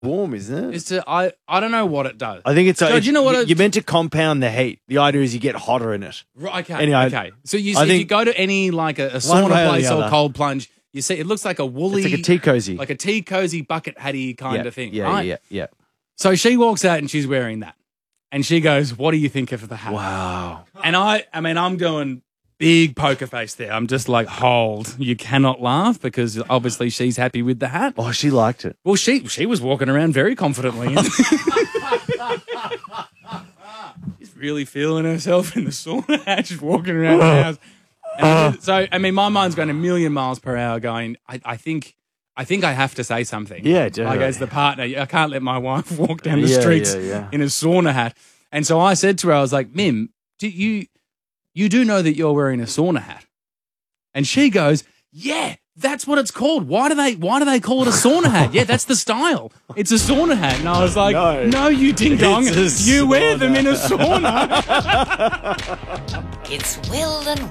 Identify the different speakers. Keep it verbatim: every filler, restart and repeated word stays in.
Speaker 1: warm, isn't it?
Speaker 2: It's to, I, I don't know what it does.
Speaker 1: I think it's.
Speaker 2: George,
Speaker 1: it's
Speaker 2: you know what? I-
Speaker 1: You're meant to compound the heat. The idea is you get hotter in it.
Speaker 2: Right, okay,
Speaker 1: Anyway,
Speaker 2: okay. So you,
Speaker 1: I
Speaker 2: if you
Speaker 1: think-
Speaker 2: go to any like a, a
Speaker 1: One
Speaker 2: sauna
Speaker 1: way or the
Speaker 2: place or
Speaker 1: other.
Speaker 2: cold plunge, you see it looks like a woolly,
Speaker 1: It's like a tea cozy.
Speaker 2: like a tea cozy bucket hatty kind
Speaker 1: yeah,
Speaker 2: of thing.
Speaker 1: Yeah,
Speaker 2: right?
Speaker 1: yeah, yeah.
Speaker 2: So she walks out and she's wearing that, and she goes, "What do you think of the hat?"
Speaker 1: Wow.
Speaker 2: And I, I mean, I'm doing big poker face there. I'm just like, hold, you cannot laugh because obviously she's happy with the hat.
Speaker 1: Oh, she liked it.
Speaker 2: Well, she she was walking around very confidently. She's really feeling herself in the sauna hat, just walking around the house. And I did- so, I mean, my mind's going a million miles per hour going, I, I think I think I have to say something.
Speaker 1: Yeah,
Speaker 2: Like,
Speaker 1: definitely.
Speaker 2: as the partner, I can't let my wife walk down the
Speaker 1: Yeah,
Speaker 2: streets
Speaker 1: yeah, yeah.
Speaker 2: in a sauna hat. And so I said to her, I was like, Mim, do you, you do know that you're wearing a sauna hat? And she goes, yeah, that's what it's called. Why do they why do they call it a sauna hat? Yeah, that's the style. It's a sauna hat. And I was like,
Speaker 1: No.
Speaker 2: no, you ding dong.
Speaker 1: It's a
Speaker 2: You wear them
Speaker 1: sauna.
Speaker 2: in a sauna.
Speaker 3: It's Will and